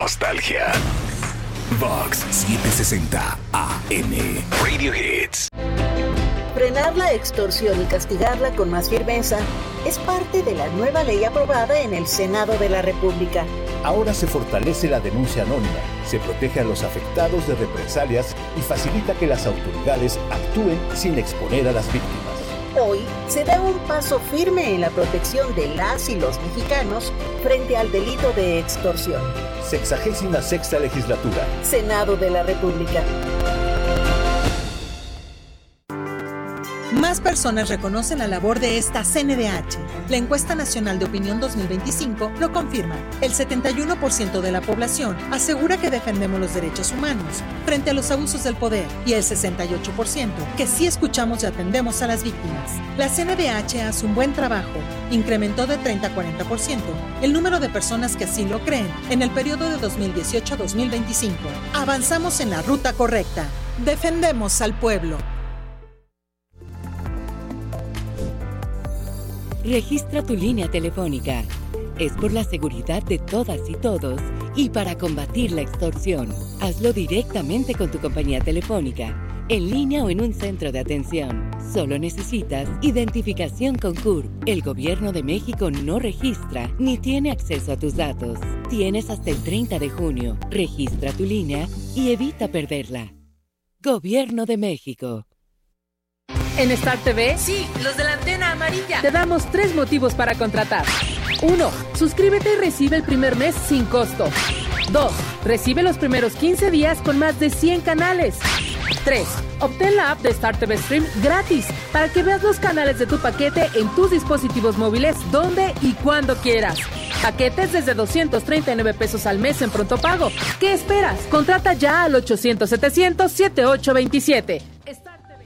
nostalgia. Vox 760 AM. Radio Hits. Frenar la extorsión y castigarla con más firmeza es parte de la nueva ley aprobada en el Senado de la República. Ahora se fortalece la denuncia anónima, se protege a los afectados de represalias y facilita que las autoridades actúen sin exponer a las víctimas. Hoy se da un paso firme en la protección de las y los mexicanos frente al delito de extorsión. 66ª legislatura. Senado de la República. Más personas reconocen la labor de esta CNDH. La encuesta nacional de opinión 2025 lo confirma. El 71% de la población asegura que defendemos los derechos humanos frente a los abusos del poder y el 68% que sí escuchamos y atendemos a las víctimas. La CNDH hace un buen trabajo. Incrementó de 30 a 40% el número de personas que así lo creen en el periodo de 2018 a 2025. Avanzamos en la ruta correcta. Defendemos al pueblo. Registra tu línea telefónica. Es por la seguridad de todas y todos y para combatir la extorsión. Hazlo directamente con tu compañía telefónica, en línea o en un centro de atención. Solo necesitas identificación con CURP. El Gobierno de México no registra ni tiene acceso a tus datos. Tienes hasta el 30 de junio. Registra tu línea y evita perderla. Gobierno de México. En Star TV, sí, los de la antena amarilla, te damos 3 motivos para contratar. 1. Suscríbete y recibe el primer mes sin costo. 2. Recibe los primeros 15 días con más de 100 canales. 3. Obtén la app de Star TV Stream gratis para que veas los canales de tu paquete en tus dispositivos móviles donde y cuando quieras. Paquetes desde 239 pesos al mes en pronto pago. ¿Qué esperas? Contrata ya al 800-700-7827. Star TV.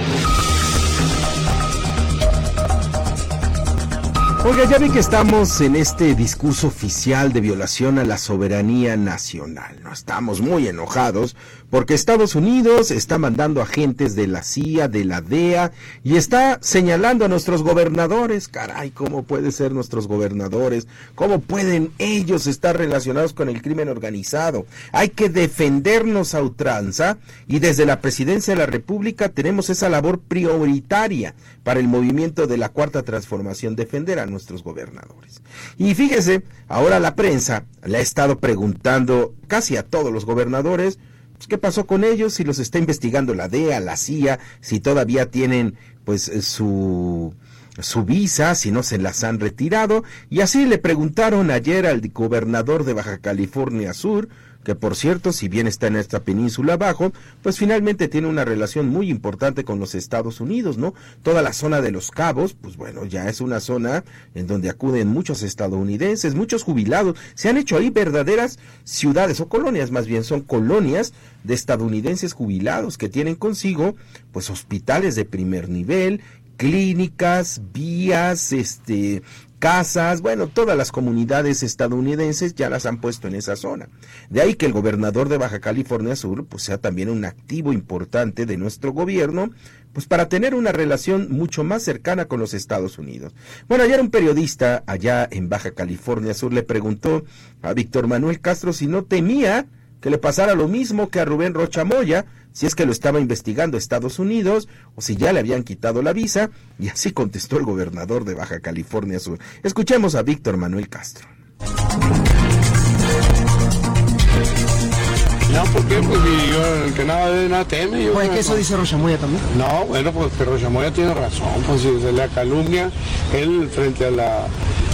Oiga, ya vi que estamos en este discurso oficial de violación a la soberanía nacional. No estamos muy enojados porque Estados Unidos está mandando agentes de la CIA, de la DEA y está señalando a nuestros gobernadores. Caray, ¿cómo pueden ser nuestros gobernadores? ¿Cómo pueden ellos estar relacionados con el crimen organizado? Hay que defendernos a ultranza y desde la Presidencia de la República tenemos esa labor prioritaria para el movimiento de la Cuarta Transformación, defender a nuestros gobernadores. Y fíjese, ahora la prensa le ha estado preguntando casi a todos los gobernadores, pues, ¿qué pasó con ellos? Si los está investigando la DEA, la CIA, si todavía tienen pues su visa, si no se las han retirado. Y así le preguntaron ayer al gobernador de Baja California Sur, que por cierto, si bien está en esta península abajo, pues finalmente tiene una relación muy importante con los Estados Unidos, ¿no? Toda la zona de Los Cabos, pues bueno, ya es una zona en donde acuden muchos estadounidenses, muchos jubilados. Se han hecho ahí verdaderas ciudades, o colonias más bien, son colonias de estadounidenses jubilados que tienen consigo, pues hospitales de primer nivel, clínicas, vías, casas, bueno, todas las comunidades estadounidenses ya las han puesto en esa zona. De ahí que el gobernador de Baja California Sur, pues sea también un activo importante de nuestro gobierno, pues para tener una relación mucho más cercana con los Estados Unidos. Bueno, ayer un periodista allá en Baja California Sur le preguntó a Víctor Manuel Castro si no temía que le pasara lo mismo que a Rubén Rocha Moya, si es que lo estaba investigando Estados Unidos o si ya le habían quitado la visa, y así contestó el gobernador de Baja California Sur. Escuchemos a Víctor Manuel Castro. No, ¿por qué? Pues yo, el que nada teme. Pues que eso dice Rocha Moya también. No, bueno, pues que Rocha Moya tiene razón, pues si se le calumnia, él frente a la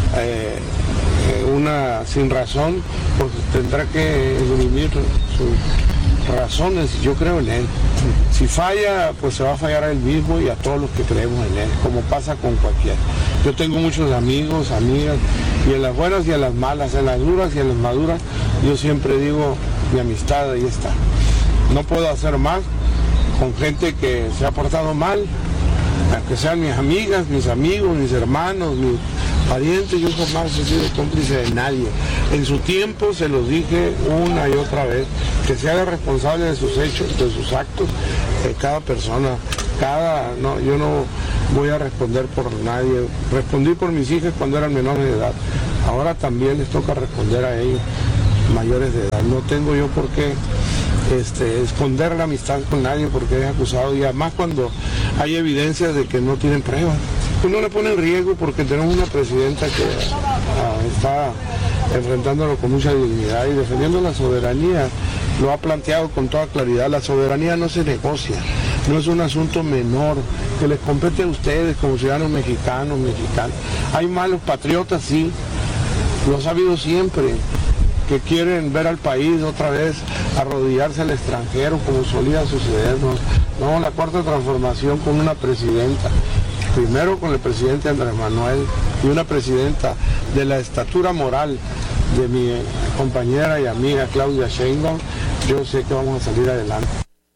una sin razón, pues tendrá que esgrimir sus razones. Yo creo en él. Si falla, pues se va a fallar a él mismo y a todos los que creemos en él, como pasa con cualquiera. Yo tengo muchos amigos, amigas, y en las buenas y en las malas, en las duras y en las maduras, yo siempre digo, mi amistad ahí está. No puedo hacer más con gente que se ha portado mal, que sean mis amigas, mis amigos, mis hermanos, mis parientes. Yo jamás he sido cómplice de nadie. En su tiempo se los dije una y otra vez, que se haga responsable de sus hechos, de sus actos, cada persona, yo no voy a responder por nadie. Respondí por mis hijas cuando eran menores de edad, ahora también les toca responder a ellos. mayores de edad. No tengo yo por qué esconder la amistad con nadie porque es acusado, y además cuando hay evidencias de que no tienen pruebas. Uno le pone en riesgo porque tenemos una presidenta que está enfrentándolo con mucha dignidad y defendiendo la soberanía. Lo ha planteado con toda claridad, la soberanía no se negocia, no es un asunto menor que les compete a ustedes como ciudadanos mexicanos. Hay malos patriotas, sí, los ha habido siempre, que quieren ver al país otra vez arrodillarse al extranjero como solía sucedernos. No, la cuarta transformación con una presidenta, primero con el presidente Andrés Manuel y una presidenta de la estatura moral de mi compañera y amiga Claudia Sheinbaum, yo sé que vamos a salir adelante.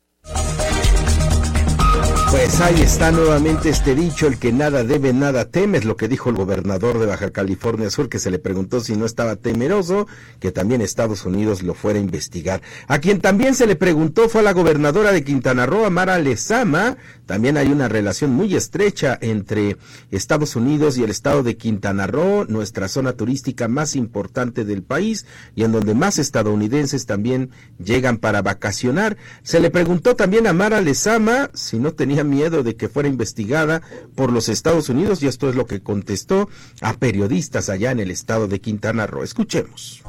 Pues ahí está nuevamente este dicho, el que nada debe, nada teme, es lo que dijo el gobernador de Baja California Sur, que se le preguntó si no estaba temeroso que también Estados Unidos lo fuera a investigar. A quien también se le preguntó fue a la gobernadora de Quintana Roo, Mara Lezama. También hay una relación muy estrecha entre Estados Unidos y el estado de Quintana Roo, nuestra zona turística más importante del país y en donde más estadounidenses también llegan para vacacionar. Se le preguntó también a Mara Lezama si no tenía miedo de que fuera investigada por los Estados Unidos, y esto es lo que contestó a periodistas allá en el estado de Quintana Roo. Escuchemos.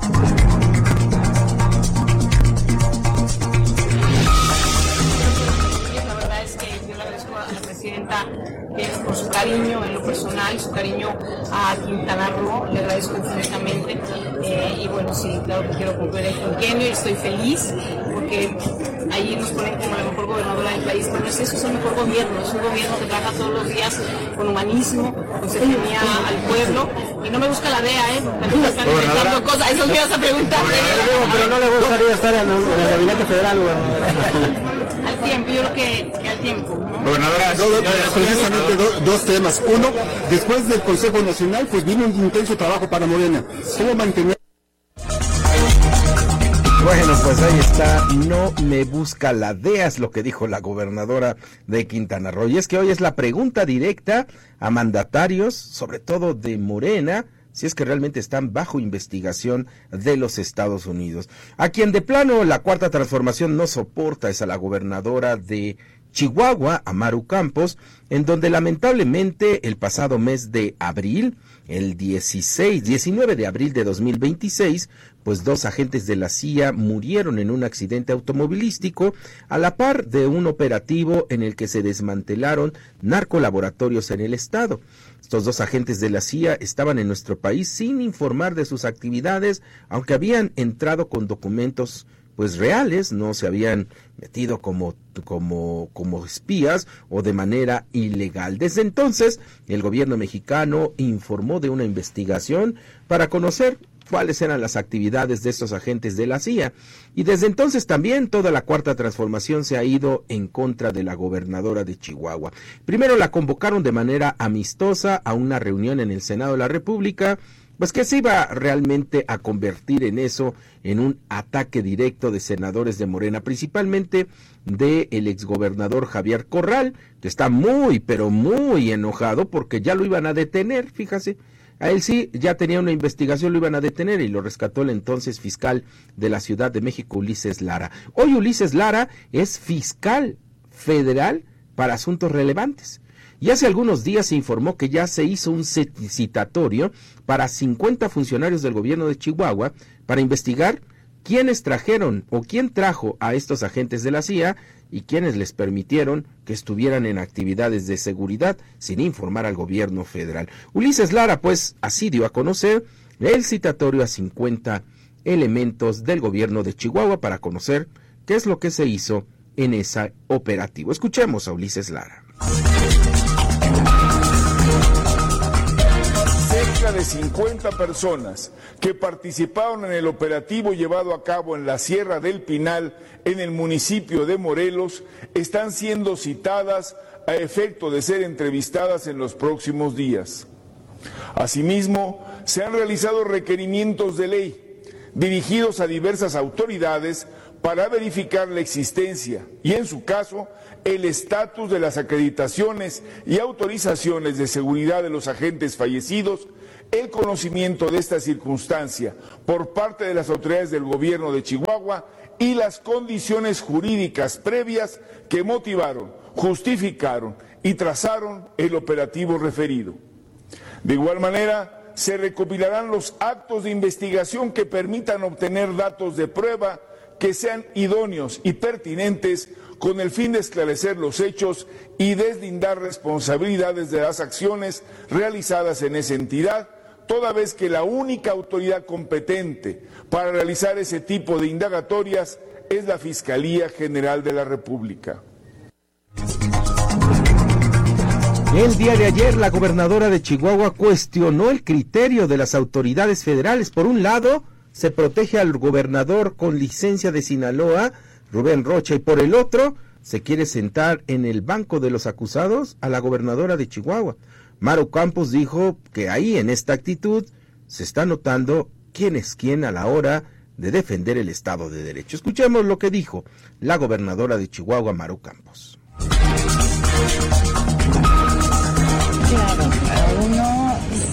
La verdad es que yo le agradezco a la presidenta por su cariño en lo personal, su cariño a Quintana Roo, le agradezco infinitamente, y bueno, sí, claro que quiero cumplir el quinquenio y estoy feliz porque ahí nos ponen como la mejor gobernadora del país, pero no es eso, es el mejor gobierno, es un gobierno que trabaja todos los días con humanismo, con cercanía al pueblo, y no me busca la DEA, también me están inventando cosas, eso me ibas a preguntar. Pero no le gustaría estar en el gabinete federal, al tiempo, yo creo que al tiempo, ¿no? Gobernadora, precisamente dos temas. Uno, después del Consejo Nacional, pues vino un intenso trabajo para Morena. ¿Cómo mantener? Bueno, pues ahí está, no me busca la DEA, es lo que dijo la gobernadora de Quintana Roo. Y es que hoy es la pregunta directa a mandatarios, sobre todo de Morena, si es que realmente están bajo investigación de los Estados Unidos. A quien de plano la cuarta transformación no soporta es a la gobernadora de Chihuahua, Amaru Campos, en donde lamentablemente el pasado mes de abril, el 19 de abril de 2026, pues 2 agentes de la CIA murieron en un accidente automovilístico a la par de un operativo en el que se desmantelaron narcolaboratorios en el estado. Estos 2 agentes de la CIA estaban en nuestro país sin informar de sus actividades, aunque habían entrado con documentos pues reales, no se habían metido como espías o de manera ilegal. Desde entonces, el gobierno mexicano informó de una investigación para conocer cuáles eran las actividades de estos agentes de la CIA. Y desde entonces también toda la cuarta transformación se ha ido en contra de la gobernadora de Chihuahua. Primero la convocaron de manera amistosa a una reunión en el Senado de la República, pues que se iba realmente a convertir en eso, en un ataque directo de senadores de Morena, principalmente del exgobernador Javier Corral, que está muy, pero muy enojado porque ya lo iban a detener, fíjase. A él sí, ya tenía una investigación, lo iban a detener y lo rescató el entonces fiscal de la Ciudad de México, Ulises Lara. Hoy Ulises Lara es fiscal federal para asuntos relevantes. Y hace algunos días se informó que ya se hizo un citatorio para 50 funcionarios del gobierno de Chihuahua para investigar quiénes trajeron o quién trajo a estos agentes de la CIA y quiénes les permitieron que estuvieran en actividades de seguridad sin informar al gobierno federal. Ulises Lara, pues, así dio a conocer el citatorio a 50 elementos del gobierno de Chihuahua para conocer qué es lo que se hizo en ese operativo. Escuchemos a Ulises Lara. Cerca de 50 personas que participaron en el operativo llevado a cabo en la Sierra del Pinal, en el municipio de Morelos, están siendo citadas a efecto de ser entrevistadas en los próximos días. Asimismo, se han realizado requerimientos de ley dirigidos a diversas autoridades para verificar la existencia y, en su caso, el estatus de las acreditaciones y autorizaciones de seguridad de los agentes fallecidos el conocimiento de esta circunstancia por parte de las autoridades del gobierno de Chihuahua y las condiciones jurídicas previas que motivaron, justificaron y trazaron el operativo referido. De igual manera, se recopilarán los actos de investigación que permitan obtener datos de prueba que sean idóneos y pertinentes con el fin de esclarecer los hechos y deslindar responsabilidades de las acciones realizadas en esa entidad, toda vez que la única autoridad competente para realizar ese tipo de indagatorias es la Fiscalía General de la República. El día de ayer, la gobernadora de Chihuahua cuestionó el criterio de las autoridades federales. Por un lado, se protege al gobernador con licencia de Sinaloa, Rubén Rocha, y por el otro, se quiere sentar en el banco de los acusados a la gobernadora de Chihuahua. Maru Campos dijo que ahí, en esta actitud, se está notando quién es quién a la hora de defender el Estado de Derecho. Escuchemos lo que dijo la gobernadora de Chihuahua, Maru Campos. Claro, a uno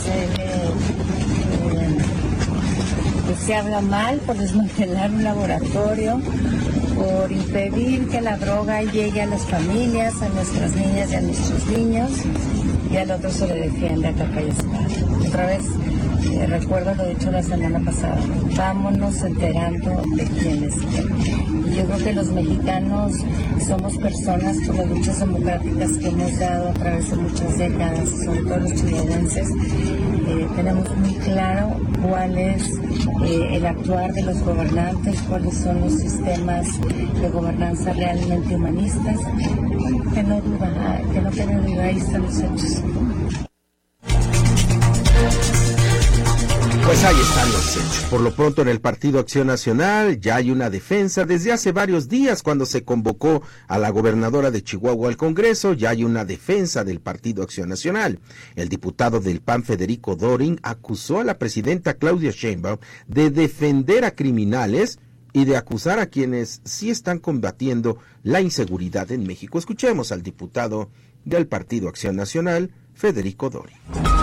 se habla mal por desmantelar un laboratorio, por impedir que la droga llegue a las familias, a nuestras niñas y a nuestros niños, y al otro se le defiende a capa y espada. Otra vez, recuerdo lo dicho la semana pasada, vámonos enterando de quién es quién. Y yo creo que los mexicanos somos personas por las luchas democráticas que hemos dado a través de muchas décadas, sobre todo los chihuahuenses. Tenemos muy claro cuál es el actuar de los gobernantes, cuáles son los sistemas de gobernanza realmente humanistas. Que no quede duda, ahí están los hechos. Pues ahí están los hechos. Por lo pronto, en el Partido Acción Nacional ya hay una defensa. Desde hace varios días, cuando se convocó a la gobernadora de Chihuahua al Congreso, ya hay una defensa del Partido Acción Nacional. El diputado del PAN, Federico Dorin, acusó a la presidenta Claudia Sheinbaum de defender a criminales y de acusar a quienes sí están combatiendo la inseguridad en México. Escuchemos al diputado del Partido Acción Nacional, Federico Dorin.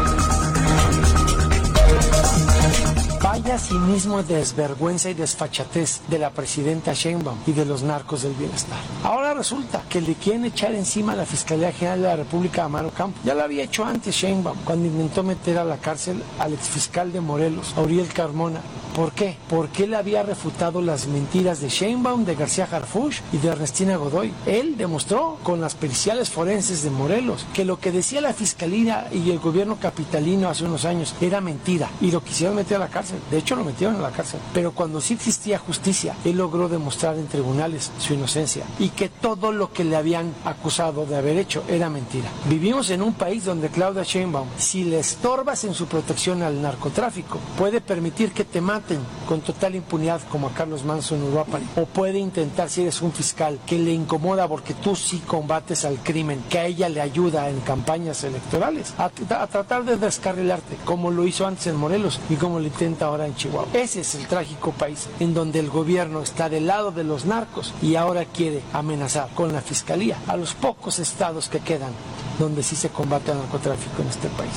Vaya cinismo, desvergüenza y desfachatez de la presidenta Sheinbaum y de los narcos del bienestar. Ahora resulta que le quieren echar encima a la Fiscalía General de la República a Maru Campos. Ya lo había hecho antes Sheinbaum, cuando intentó meter a la cárcel al exfiscal de Morelos, Auriel Carmona. ¿Por qué? Porque él había refutado las mentiras de Sheinbaum, de García Harfuch y de Ernestina Godoy. Él demostró con las periciales forenses de Morelos que lo que decía la Fiscalía y el gobierno capitalino hace unos años era mentira y lo quisieron meter a la cárcel. De hecho, lo metieron a la cárcel. Pero cuando sí existía justicia, él logró demostrar en tribunales su inocencia y que todo lo que le habían acusado de haber hecho era mentira. Vivimos en un país donde Claudia Sheinbaum, si le estorbas en su protección al narcotráfico, puede permitir que te maten con total impunidad como a Carlos Manso en Uruapan, o puede intentar, si eres un fiscal que le incomoda porque tú sí combates al crimen, que a ella le ayuda en campañas electorales, a tratar de descarrilarte, como lo hizo antes en Morelos y como lo intenta ahora en Chihuahua. Ese es el trágico país en donde el gobierno está del lado de los narcos y ahora quiere amenazar con la fiscalía a los pocos estados que quedan donde sí se combate el narcotráfico en este país.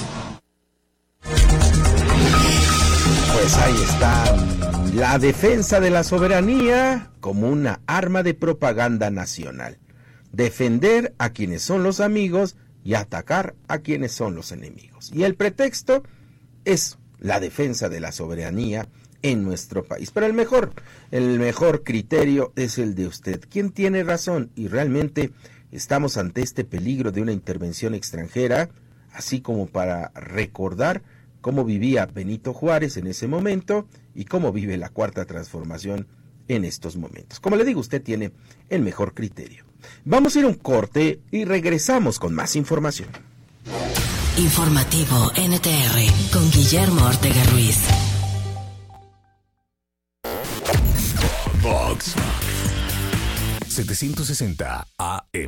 Pues ahí está la defensa de la soberanía como una arma de propaganda nacional. Defender a quienes son los amigos y atacar a quienes son los enemigos. Y el pretexto es la defensa de la soberanía en nuestro país. Pero el mejor criterio es el de usted. ¿Quién tiene razón? Y realmente estamos ante este peligro de una intervención extranjera, así como para recordar cómo vivía Benito Juárez en ese momento y cómo vive la Cuarta Transformación en estos momentos. Como le digo, usted tiene el mejor criterio. Vamos a ir a un corte y regresamos con más información. Informativo NTR con Guillermo Ortega Ruiz. Vox 760 AM.